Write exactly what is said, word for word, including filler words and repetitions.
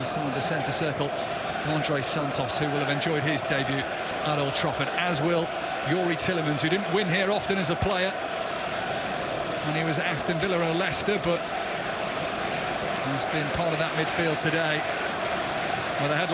inside the centre circle, Andre Santos, who will have enjoyed his debut at Old Trafford, as will Youri Tielemans, who didn't win here often as a player when he was at Aston Villa or Leicester, but he's been part of that midfield today. Well, the headline